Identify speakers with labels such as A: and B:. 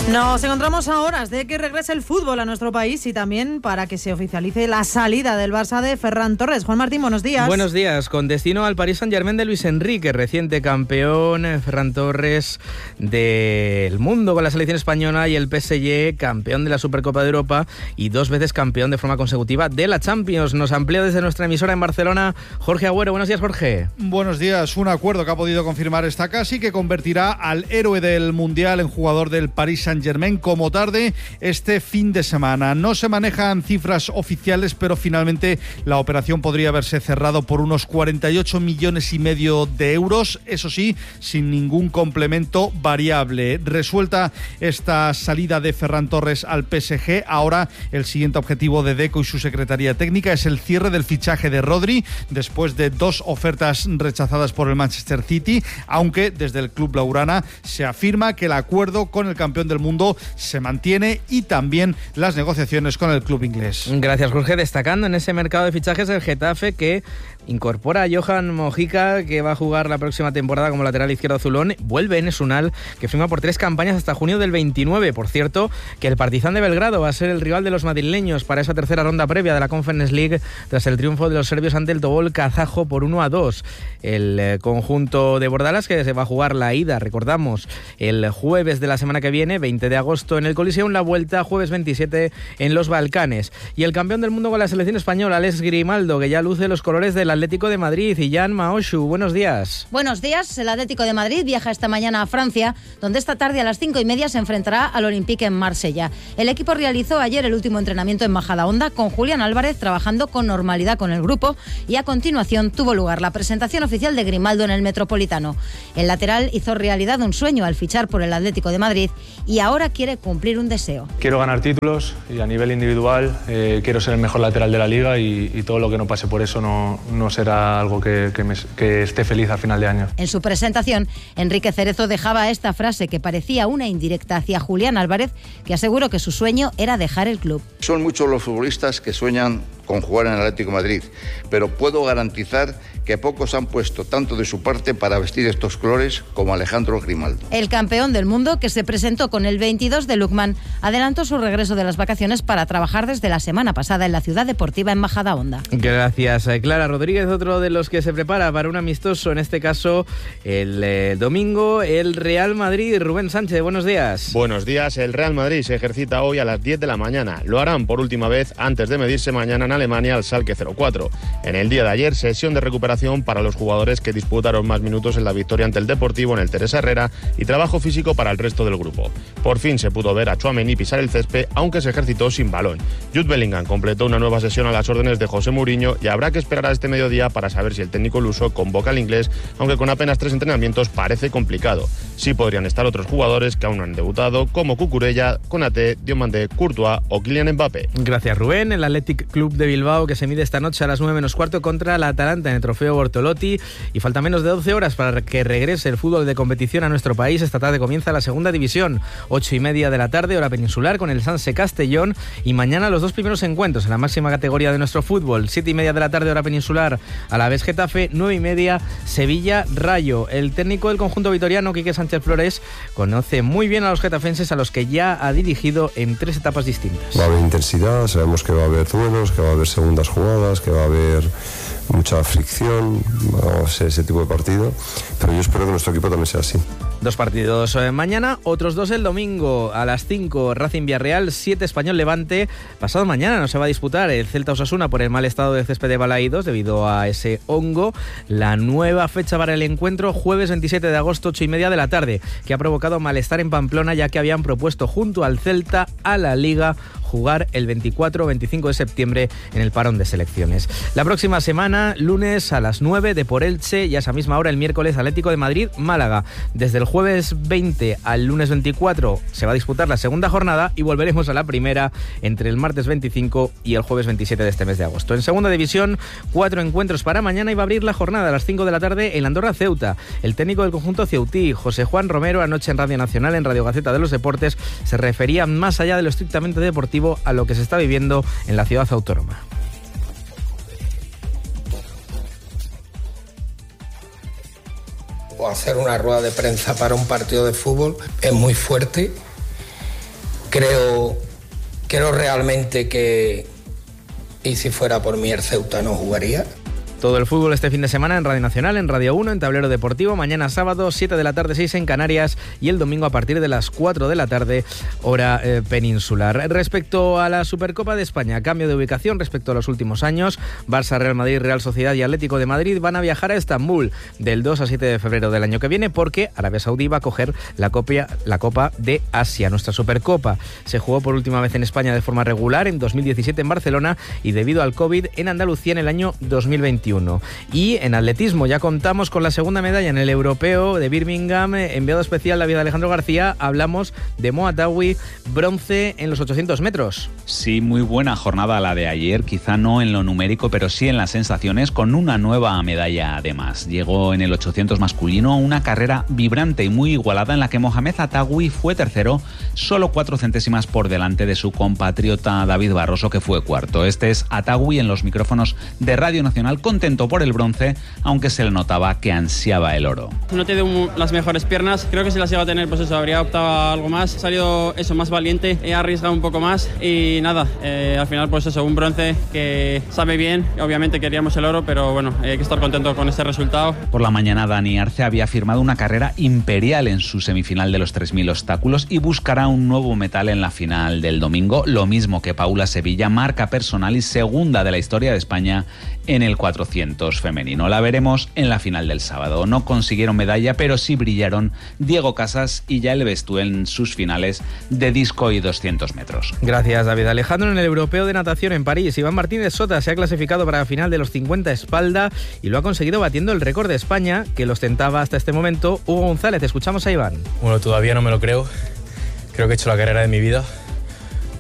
A: Nos encontramos a horas de que regrese el fútbol a nuestro país y también para que se oficialice la salida del Barça de Ferran Torres. Juan Martín, buenos días.
B: Buenos días. Con destino al Paris Saint-Germain de Luis Enrique, reciente campeón, Ferran Torres del mundo con la selección española, y el PSG, campeón de la Supercopa de Europa y 2 veces campeón de forma consecutiva de la Champions. Nos amplía desde nuestra emisora en Barcelona Jorge Agüero. Buenos días, Jorge.
C: Buenos días. Un acuerdo que ha podido confirmar esta casa y que convertirá al héroe del Mundial en jugador del Paris Saint-Germain como tarde este fin de semana. No se manejan cifras oficiales, pero finalmente la operación podría haberse cerrado por unos 48,5 millones de euros, eso sí, sin ningún complemento variable. Resuelta esta salida de Ferran Torres al PSG, ahora el siguiente objetivo de Deco y su secretaría técnica es el cierre del fichaje de Rodri, después de 2 ofertas rechazadas por el Manchester City, aunque desde el club blaugrana se afirma que el acuerdo con el campeón del mundo se mantiene y también las negociaciones con el club inglés.
B: Gracias, Jorge. Destacando en ese mercado de fichajes el Getafe, que incorpora a Johan Mojica, que va a jugar la próxima temporada como lateral izquierdo azulón. Vuelve Enes Unal, que firma por 3 campañas hasta junio del 29. Por cierto, que el Partizan de Belgrado va a ser el rival de los madrileños para esa tercera ronda previa de la Conference League tras el triunfo de los serbios ante el Tobol kazajo por 1-2. El conjunto de Bordalas, que se va a jugar la ida, recordamos, el jueves de la semana que viene, 20 de agosto en el Coliseum, la vuelta jueves 27 en los Balcanes. Y el campeón del mundo con la selección española, Alex Grimaldo, que ya luce los colores del Atlético de Madrid. Y Jan Maoshu, buenos días.
D: Buenos días. El Atlético de Madrid viaja esta mañana a Francia, donde esta tarde a las 5:30 se enfrentará al Olympique en Marsella. El equipo realizó ayer el último entrenamiento en Majadahonda con Julián Álvarez trabajando con normalidad con el grupo, y a continuación tuvo lugar la presentación oficial de Grimaldo en el Metropolitano. El lateral hizo realidad un sueño al fichar por el Atlético de Madrid y ahora quiere cumplir un deseo.
E: Quiero ganar títulos y a nivel individual quiero ser el mejor lateral de la liga y todo lo que no pase por eso no será algo que esté feliz al final de año.
D: En su presentación, Enrique Cerezo dejaba esta frase que parecía una indirecta hacia Julián Álvarez, que aseguró que su sueño era dejar el club.
F: Son muchos los futbolistas que sueñan con jugar en el Atlético de Madrid, pero puedo garantizar que pocos han puesto tanto de su parte para vestir estos colores como Alejandro Grimaldo.
D: El campeón del mundo, que se presentó con el 22 de Lukman, adelantó su regreso de las vacaciones para trabajar desde la semana pasada en la ciudad deportiva en Majadahonda.
B: Gracias, Clara Rodríguez. Otro de los que se prepara para un amistoso, en este caso el domingo, el Real Madrid. Rubén Sánchez, buenos días.
G: Buenos días. El Real Madrid se ejercita hoy a las 10 de la mañana. Lo harán por última vez antes de medirse mañana en Alemania al Schalke 04. En el día de ayer, sesión de recuperación para los jugadores que disputaron más minutos en la victoria ante el Deportivo en el Teresa Herrera y trabajo físico para el resto del grupo. Por fin se pudo ver a Tchouaméni pisar el césped, aunque se ejercitó sin balón. Jude Bellingham completó una nueva sesión a las órdenes de José Mourinho y habrá que esperar a este mediodía para saber si el técnico luso convoca al inglés, aunque con apenas 3 entrenamientos parece complicado. Sí podrían estar otros jugadores que aún no han debutado, como Cucurella, Konaté, Diomandé, Courtois o Kylian Mbappé.
B: Gracias, Rubén. El Athletic Club de Bilbao, que se mide esta noche a las 9:15 contra la Atalanta en el Trofeo Bortolotti, y falta menos de 12 horas para que regrese el fútbol de competición a nuestro país. Esta tarde comienza la segunda división, 8:30 de la tarde, hora peninsular, con el Sanse Castellón, y mañana los 2 primeros encuentros en la máxima categoría de nuestro fútbol, 7:30 de la tarde, hora peninsular, a la vez Getafe, 9:30 Sevilla Rayo. El técnico del conjunto vitoriano, Quique Sánchez Flores, conoce muy bien a los getafenses, a los que ya ha dirigido en 3 etapas distintas.
H: Va a haber intensidad, sabemos que va a haber duelos, que va a haber segundas jugadas, que va a haber mucha fricción, va a ser ese tipo de partido, pero yo espero que nuestro equipo también sea así.
B: 2 partidos mañana, otros 2 el domingo. A las 5, Racing Villarreal, 7 Español Levante. Pasado mañana no se va a disputar el Celta Osasuna por el mal estado de césped de Balaídos debido a ese hongo. La nueva fecha para el encuentro, jueves 27 de agosto, 8:30 de la tarde, que ha provocado malestar en Pamplona, ya que habían propuesto junto al Celta a la Liga jugar el 24 o 25 de septiembre en el parón de selecciones. La próxima semana, lunes a las 9, Depor Elche, y a esa misma hora el miércoles Atlético de Madrid Málaga. Desde el jueves 20 al lunes 24 se va a disputar la segunda jornada y volveremos a la primera entre el martes 25 y el jueves 27 de este mes de agosto. En segunda división, 4 encuentros para mañana, y va a abrir la jornada a las 5 de la tarde en Andorra Ceuta. El técnico del conjunto ceutí, José Juan Romero, anoche en Radio Nacional, en Radio Gaceta de los Deportes, se refería más allá de lo estrictamente deportivo a lo que se está viviendo en la ciudad autónoma.
I: O hacer una rueda de prensa para un partido de fútbol es muy fuerte Creo realmente que, y si fuera por mí, el Ceuta no jugaría.
B: Todo el fútbol este fin de semana en Radio Nacional, en Radio 1, en Tablero Deportivo. Mañana sábado, 7 de la tarde, 6 en Canarias. Y el domingo a partir de las 4 de la tarde, hora peninsular. Respecto a la Supercopa de España, cambio de ubicación respecto a los últimos años. Barça, Real Madrid, Real Sociedad y Atlético de Madrid van a viajar a Estambul del 2 a 7 de febrero del año que viene, porque Arabia Saudí va a coger la Copa de Asia. Nuestra Supercopa se jugó por última vez en España de forma regular en 2017 en Barcelona y debido al COVID en Andalucía en el año 2021. Y en atletismo ya contamos con la segunda medalla en el europeo de Birmingham. Enviado especial David Alejandro García, hablamos de Mo Atawi, bronce en los 800 metros.
J: Sí, muy buena jornada la de ayer, quizá no en lo numérico, pero sí en las sensaciones, con una nueva medalla además. Llegó en el 800 masculino una carrera vibrante y muy igualada en la que Mohamed Atawi fue tercero, solo 4 centésimas por delante de su compatriota David Barroso, que fue cuarto. Este es Atawi en los micrófonos de Radio Nacional, contento por el bronce, aunque se le notaba que ansiaba el oro.
K: No tiene las mejores piernas, creo que si las iba a tener, pues eso, habría optado a algo más. He salido eso, más valiente, he arriesgado un poco más y nada, al final pues eso, un bronce que sabe bien. Obviamente queríamos el oro, pero bueno, hay que estar contento con este resultado.
J: Por la mañana Dani Arce había firmado una carrera imperial en su semifinal de los 3000 obstáculos y buscará un nuevo metal en la final del domingo, lo mismo que Paula Sevilla, marca personal y segunda de la historia de España en el 400 femenino. La veremos en la final del sábado. No consiguieron medalla, pero sí brillaron Diego Casas y Yael Bestú en sus finales de disco y 200 metros.
B: Gracias, David Alejandro. En el europeo de natación en París, Iván Martínez Sota se ha clasificado para la final de los 50 espalda y lo ha conseguido batiendo el récord de España que lo ostentaba hasta este momento Hugo González. Escuchamos a Iván.
L: Bueno, todavía no me lo creo. Creo que he hecho la carrera de mi vida.